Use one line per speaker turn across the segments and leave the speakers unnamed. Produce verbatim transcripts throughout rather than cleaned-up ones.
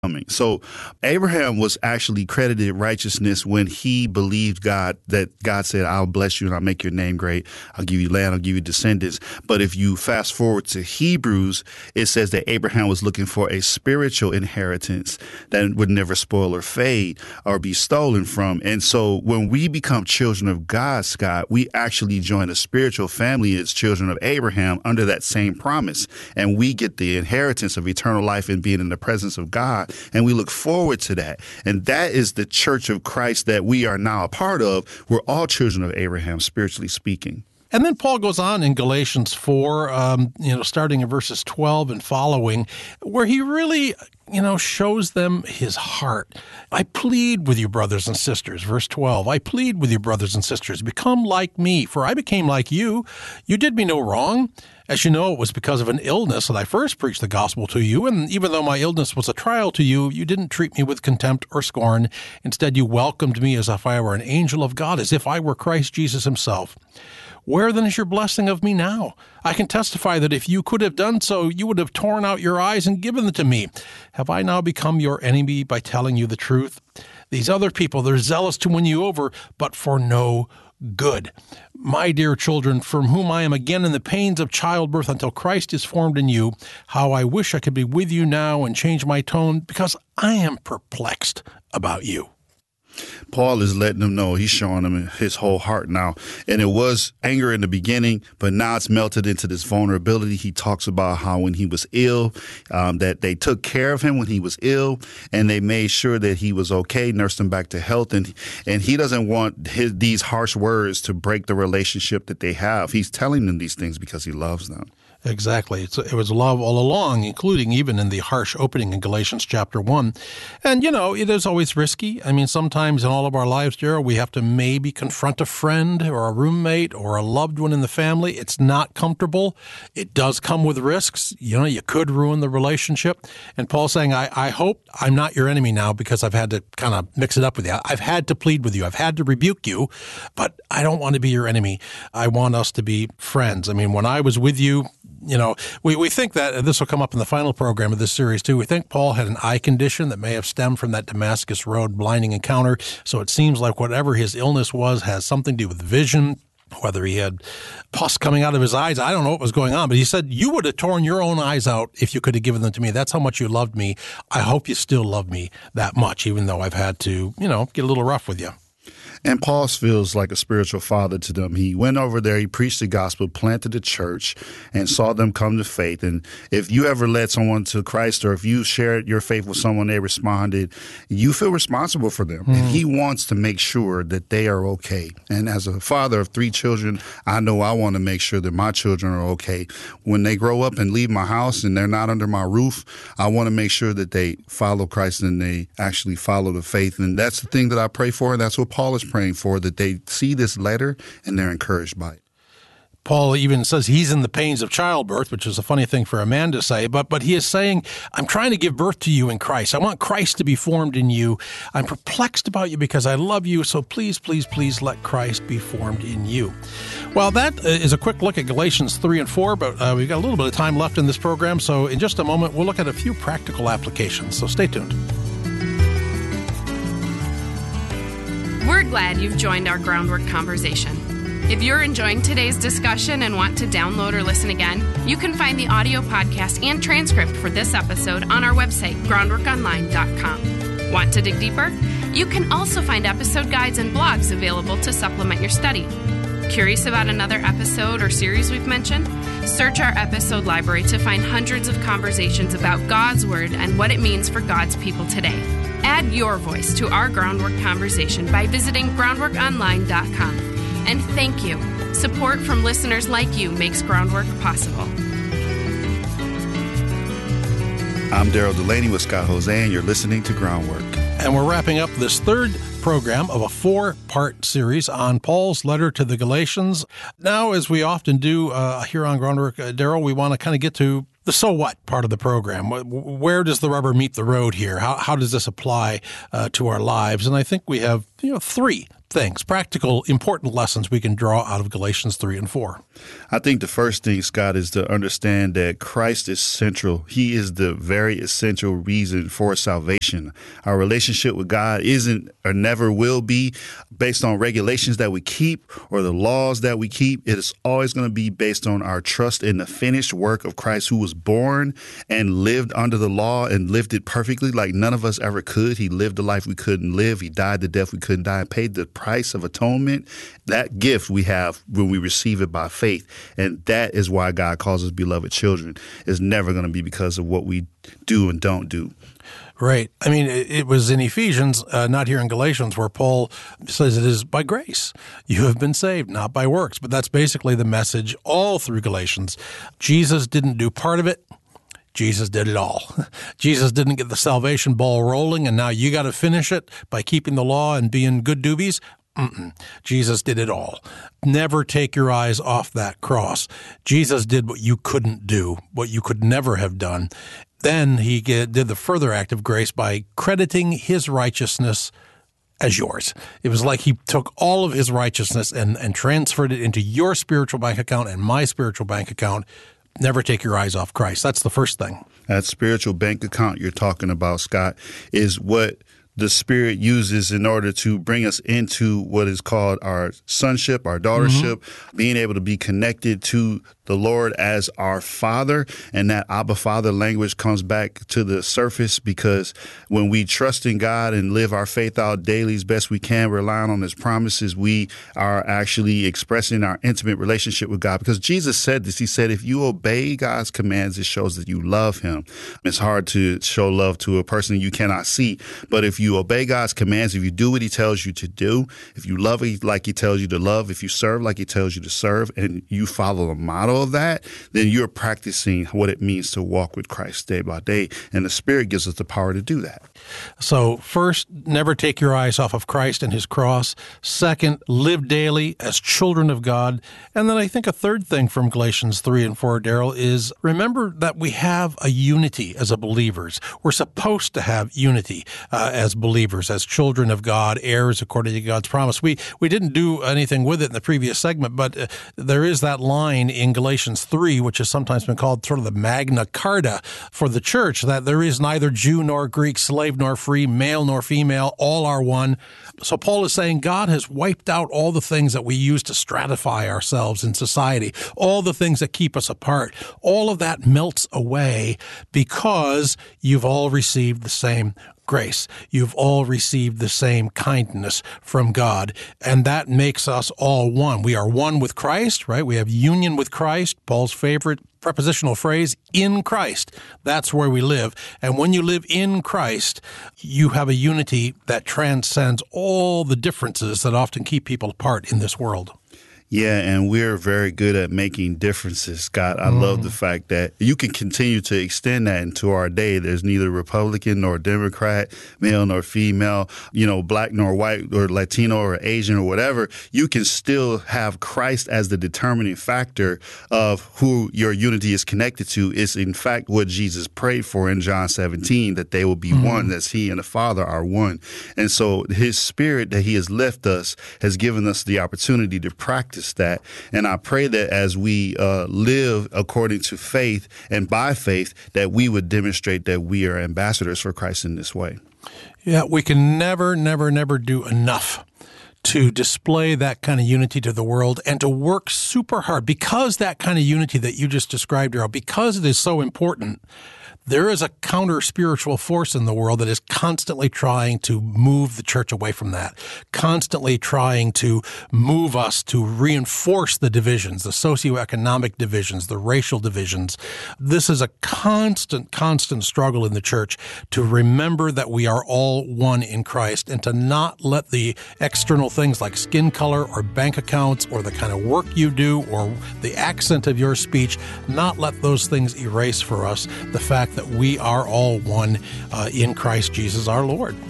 coming. So Abraham was actually credited righteousness when he believed God, that God said, I'll bless you and I'll make your name great. I'll give you land. I'll give you descendants. But if you fast forward to Hebrews, it says that Abraham was looking for a spiritual inheritance that would never spoil or fade or be stolen from. And so when we become children of God, Scott, we actually join a spiritual family as children of Abraham under that same promise. And we get the inheritance of eternal life and being in the presence of God. And we look forward to that. And that is the church of Christ that we are now a part of. We're all children of Abraham, spiritually speaking.
And then Paul goes on in Galatians four, um, you know, starting in verses twelve and following, where he really, you know, shows them his heart. I plead with you, brothers and sisters, verse twelve, I plead with you, brothers and sisters, become like me, for I became like you. You did me no wrong. As you know, it was because of an illness that I first preached the gospel to you, and even though my illness was a trial to you, you didn't treat me with contempt or scorn. Instead, you welcomed me as if I were an angel of God, as if I were Christ Jesus himself. Where then is your blessing of me now? I can testify that if you could have done so, you would have torn out your eyes and given them to me. Have I now become your enemy by telling you the truth? These other people, they're zealous to win you over, but for no good. My dear children, from whom I am again in the pains of childbirth until Christ is formed in you, how I wish I could be with you now and change my tone, because I am perplexed about you.
Paul is letting them know, he's showing them his whole heart now. And it was anger in the beginning, but now it's melted into this vulnerability. He talks about how when he was ill, um, that they took care of him when he was ill, and they made sure that he was okay, nursed him back to health. And and he doesn't want his, these harsh words to break the relationship that they have. He's telling them these things because he loves them.
Exactly. It's, it was love all along, including even in the harsh opening in Galatians chapter one. And, you know, it is always risky. I mean, sometimes in all of our lives, Gerald, we have to maybe confront a friend or a roommate or a loved one in the family. It's not comfortable. It does come with risks. You know, you could ruin the relationship. And Paul's saying, I, I hope I'm not your enemy now because I've had to kind of mix it up with you. I've had to plead with you. I've had to rebuke you, but I don't want to be your enemy. I want us to be friends. I mean, when I was with you, you know, we, we think that, and this will come up in the final program of this series too, we think Paul had an eye condition that may have stemmed from that Damascus Road blinding encounter. So it seems like whatever his illness was has something to do with vision, whether he had pus coming out of his eyes. I don't know what was going on, but he said, you would have torn your own eyes out if you could have given them to me. That's how much you loved me. I hope you still love me that much, even though I've had to, you know, get a little rough with you.
And Paul feels like a spiritual father to them. He went over there, he preached the gospel, planted a church, and saw them come to faith. And if you ever led someone to Christ, or if you shared your faith with someone, they responded, you feel responsible for them. Mm. And he wants to make sure that they are okay. And as a father of three children, I know I want to make sure that my children are okay. When they grow up and leave my house and they're not under my roof, I want to make sure that they follow Christ and they actually follow the faith. And that's the thing that I pray for, and that's what Paul is praying for, that they see this letter and they're encouraged by it.
Paul even says he's in the pains of childbirth, which is a funny thing for a man to say, but but he is saying, I'm trying to give birth to you in Christ. I want Christ to be formed in you. I'm perplexed about you because I love you, so please, please, please let Christ be formed in you. Well, that is a quick look at Galatians three and four, but uh, we've got a little bit of time left in this program, so in just a moment, we'll look at a few practical applications, so stay tuned.
We're glad you've joined our Groundwork conversation. If you're enjoying today's discussion and want to download or listen again, you can find the audio podcast and transcript for this episode on our website, groundwork online dot com. Want to dig deeper? You can also find episode guides and blogs available to supplement your study. Curious about another episode or series we've mentioned? Search our episode library to find hundreds of conversations about God's Word and what it means for God's people today. Add your voice to our Groundwork conversation by visiting groundwork online dot com. And thank you. Support from listeners like you makes Groundwork possible.
I'm Daryl Delaney with Scott Jose, and you're listening to Groundwork.
And we're wrapping up this third program of a four-part series on Paul's letter to the Galatians. Now, as we often do uh, here on Groundwork, uh, Daryl, we want to kind of get to the so what part of the program. Where does the rubber meet the road here? How how does this apply uh, to our lives? And I think we have, you know, three things, practical, important lessons we can draw out of Galatians three and four.
I think the first thing, Scott, is to understand that Christ is central. He is the very essential reason for salvation. Our relationship with God isn't or never will be based on regulations that we keep or the laws that we keep. It is always going to be based on our trust in the finished work of Christ, who was born and lived under the law and lived it perfectly like none of us ever could. He lived the life we couldn't live. He died the death we couldn't die and paid the price of atonement. That gift we have when we receive it by faith. And that is why God calls us beloved children. It's never going to be because of what we do and don't do.
Right. I mean, it was in Ephesians, uh, not here in Galatians, where Paul says it is by grace. You have been saved, not by works. But that's basically the message all through Galatians. Jesus didn't do part of it. Jesus did it all. Jesus didn't get the salvation ball rolling, and now you got to finish it by keeping the law and being good doobies. Mm-mm. Jesus did it all. Never take your eyes off that cross. Jesus did what you couldn't do, what you could never have done. Then he did the further act of grace by crediting his righteousness as yours. It was like he took all of his righteousness and, and transferred it into your spiritual bank account and my spiritual bank account. Never take your eyes off Christ. That's the first thing.
That spiritual bank account you're talking about, Scott, is what the Spirit uses in order to bring us into what is called our sonship, our daughtership, mm-hmm. being able to be connected to the Lord as our Father. And that Abba Father language comes back to the surface because when we trust in God and live our faith out daily as best we can, relying on his promises, we are actually expressing our intimate relationship with God. Because Jesus said this, he said, if you obey God's commands, it shows that you love him. It's hard to show love to a person you cannot see. But if you obey God's commands, if you do what he tells you to do, if you love it like he tells you to love, if you serve like he tells you to serve, and you follow the model of that, then you're practicing what it means to walk with Christ day by day. And the Spirit gives us the power to do that.
So first, never take your eyes off of Christ and his cross. Second, live daily as children of God. And then I think a third thing from Galatians three and four, Daryl, is remember that we have a unity as a believers. We're supposed to have unity uh, as believers, as children of God, heirs according to God's promise. We we didn't do anything with it in the previous segment, but uh, there is that line in Galatians three, which has sometimes been called sort of the Magna Carta for the church, that there is neither Jew nor Greek, slave nor free, male nor female, all are one. So Paul is saying God has wiped out all the things that we use to stratify ourselves in society, all the things that keep us apart. All of that melts away because you've all received the same grace. You've all received the same kindness from God, and that makes us all one. We are one with Christ, right? We have union with Christ, Paul's favorite prepositional phrase, in Christ. That's where we live. And when you live in Christ, you have a unity that transcends all the differences that often keep people apart in this world.
Yeah, and we're very good at making differences, Scott. I mm. love the fact that you can continue to extend that into our day. There's neither Republican nor Democrat, male nor female, you know, black nor white or Latino or Asian or whatever. You can still have Christ as the determining factor of who your unity is connected to. It's in fact what Jesus prayed for in John seventeen, that they will be mm. one, as he and the Father are one. And so his Spirit that he has left us has given us the opportunity to practice that. And I pray that as we uh, live according to faith and by faith, that we would demonstrate that we are ambassadors for Christ in this way.
Yeah, we can never, never, never do enough to display that kind of unity to the world and to work super hard because that kind of unity that you just described, Daryl, because it is so important. There is a counter-spiritual force in the world that is constantly trying to move the church away from that, constantly trying to move us to reinforce the divisions, the socioeconomic divisions, the racial divisions. This is a constant, constant struggle in the church to remember that we are all one in Christ and to not let the external things like skin color or bank accounts or the kind of work you do or the accent of your speech, not let those things erase for us the fact that we are all one uh, in Christ Jesus our Lord.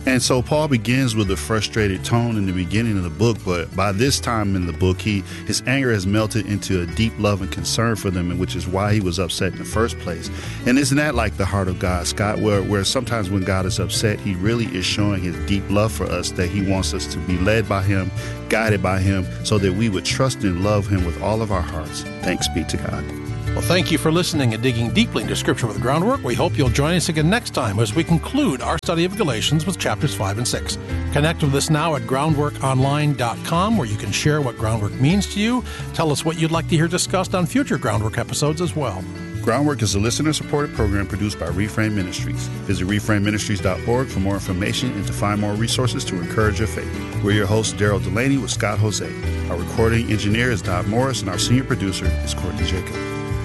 And so Paul begins with a frustrated tone in the beginning of the book, but by this time in the book, he his anger has melted into a deep love and concern for them, and which is why he was upset in the first place. And isn't that like the heart of God, Scott, where, where sometimes when God is upset, he really is showing his deep love for us, that he wants us to be led by him, guided by him, so that we would trust and love him with all of our hearts. Thanks be to God.
Well, thank you for listening and digging deeply into Scripture with Groundwork. We hope you'll join us again next time as we conclude our study of Galatians with chapters five and six. Connect with us now at groundwork online dot com, where you can share what Groundwork means to you. Tell us what you'd like to hear discussed on future Groundwork episodes as well.
Groundwork is a listener-supported program produced by Reframe Ministries. Visit reframe ministries dot org for more information and to find more resources to encourage your faith. We're your host, Daryl Delaney with Scott Jose. Our recording engineer is Dodd Morris, and our senior producer is Courtney Jacob.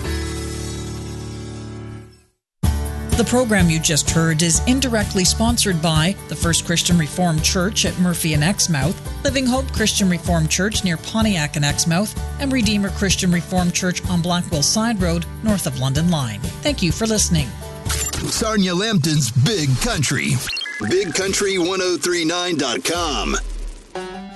The program you just heard is indirectly sponsored by the First Christian Reformed Church at Murphy and Exmouth, Living Hope Christian Reformed Church near Pontiac and Exmouth, and Redeemer Christian Reformed Church on Blackwell Side Road, north of London Line. Thank you for listening.
Sarnia Lambton's Big Country. big country ten thirty-nine dot com